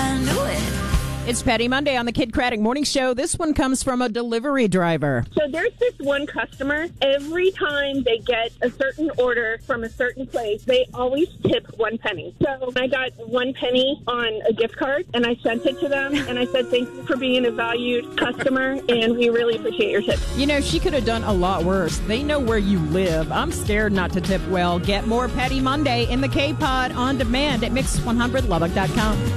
I knew it. It's Patty Monday on the Kid Craddock Morning Show. This one comes from a delivery driver. So there's this one customer, every time they get a certain order from a certain place, they always tip 1 penny. So I got 1 penny on a gift card, and I sent it to them, and I said, thank you for being a valued customer, and we really appreciate your tip. You know, she could have done a lot worse. They know where you live. I'm scared not to tip well. Get more Patty Monday in the K-Pod on demand at mix100lubbock.com.